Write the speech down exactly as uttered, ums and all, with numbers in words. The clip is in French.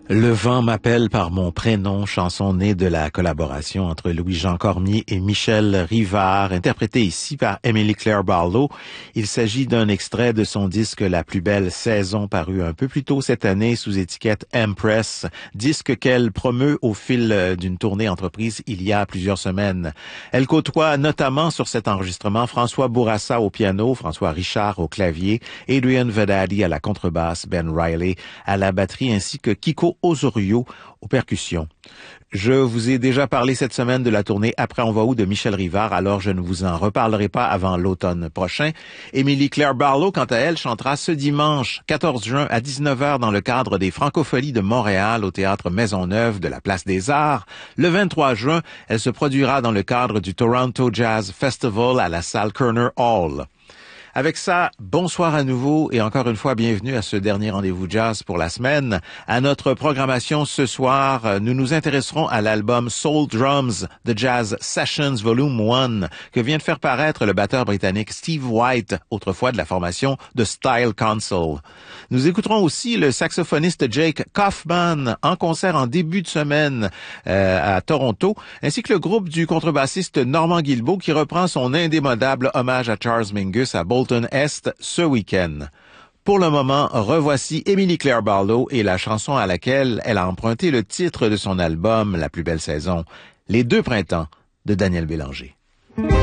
Le vent m'appelle par mon prénom, chanson née de la collaboration entre Louis-Jean Cormier et Michel Rivard, interprétée ici par Emily Claire Barlow. Il s'agit d'un extrait de son disque La plus belle saison, paru un peu plus tôt cette année sous étiquette Empress, disque qu'elle promeut au fil d'une tournée entreprise il y a plusieurs semaines. Elle côtoie notamment sur cet enregistrement François Bourassa au piano, François Richard au clavier, Adrian Vedadi à la contrebasse, Ben Riley à la batterie ainsi que Kiko Osorio aux percussions. Je vous ai déjà parlé cette semaine de la tournée Après on va où de Michel Rivard, alors je ne vous en reparlerai pas avant l'automne prochain. Émilie Claire Barlow, quant à elle, chantera ce dimanche quatorze juin à dix-neuf heures dans le cadre des Francopholies de Montréal au Théâtre Maisonneuve de la Place des Arts. Le vingt-trois juin, elle se produira dans le cadre du Toronto Jazz Festival à la salle Kerner Hall. Avec ça, bonsoir à nouveau et encore une fois, bienvenue à ce dernier rendez-vous jazz pour la semaine. À notre programmation ce soir, nous nous intéresserons à l'album Soul Drums The Jazz Sessions Volume un que vient de faire paraître le batteur britannique Steve White, autrefois de la formation The Style Council. Nous écouterons aussi le saxophoniste Jake Kaufman en concert en début de semaine euh, à Toronto, ainsi que le groupe du contrebassiste Normand Guilbeault qui reprend son indémodable hommage à Charles Mingus à Bolton Est ce week-end. Pour le moment, revoici Emily Claire Barlow et la chanson à laquelle elle a emprunté le titre de son album La plus belle saison, Les deux printemps de Daniel Bélanger.